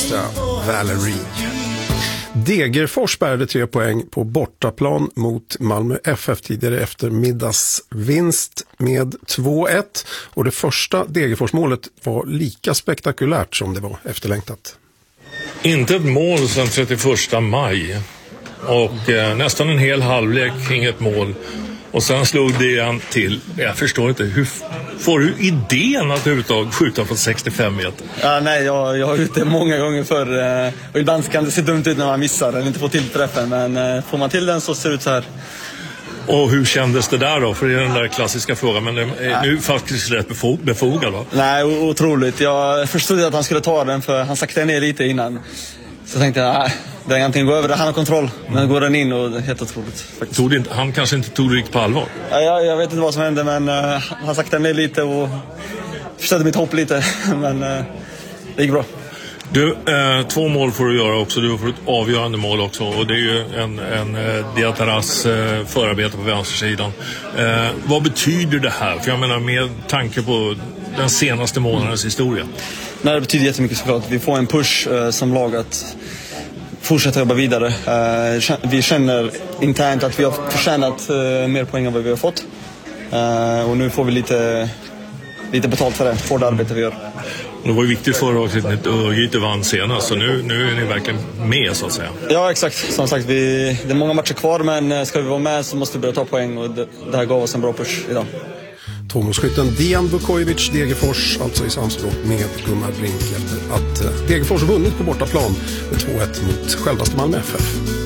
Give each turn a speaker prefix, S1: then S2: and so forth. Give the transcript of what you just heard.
S1: Extra Valerie. Degerfors bärde 3 poäng på bortaplan mot Malmö FF tidigare efter middagsvinst med 2-1. Och det första Degerfors-målet var lika spektakulärt som det var efterlängtat.
S2: Inte ett mål sedan 31 maj. Och nästan en hel halvlek kring ett mål. Och sen slog det igen till. Jag förstår inte, hur får du idén att överhuvudtaget skjuta på 65 meter?
S3: Ja, nej, jag har gjort det många gånger förr. Och ibland kan det se dumt ut när man missar eller inte får till träffen. Men får man till den så ser det ut så här.
S2: Och hur kändes det där då? För det är den där klassiska frågan. Men det är nu faktiskt rätt befogad, va?
S3: Nej, otroligt. Jag förstod att han skulle ta den för han saktade ner lite innan. Så jag tänkte, nej, det är antingen gå över det. Han har kontroll. Men går den in och det är helt otroligt.
S2: Han kanske inte tog det riktigt på allvar?
S3: Ja, jag vet inte vad som hände, men han saktade ner lite och förstörde mitt hopp lite. Men det gick bra.
S2: Du, 2 mål får du göra också. Du får ett avgörande mål också. Och det är ju en Diataras förarbete på vänstersidan. Vad betyder det här? För jag menar med tanke på den senaste månadens historia.
S3: Nej, det betyder jättemycket såklart. Vi får en push som lag att fortsätta jobba vidare. Vi känner internt att vi har förtjänat mer poäng än vad vi har fått. Och nu får vi lite betalt för det, för det arbete vi gör.
S2: Det var ju viktigt förra året att Örgryte vann senast, så nu är ni verkligen med så att säga.
S3: Ja, exakt. Som sagt, det är många matcher kvar, men ska vi vara med så måste vi börja ta poäng och det här gav oss en bra push idag.
S1: Tonårsskytten Dejan Vukojevic, Degerfors, alltså i samspråk med Gunnar Brink efter att Degerfors vunnit på bortaplan med 2-1 mot självaste Malmö FF.